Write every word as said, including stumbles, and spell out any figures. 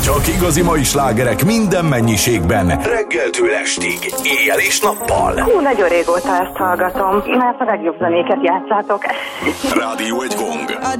Csak igazi mai slágerek minden mennyiségben, reggeltől estig, éjjel és nappal. Hú, nagyon régóta ezt hallgatom, mert a legjobb zenéket játszátok. Rádió egy gong.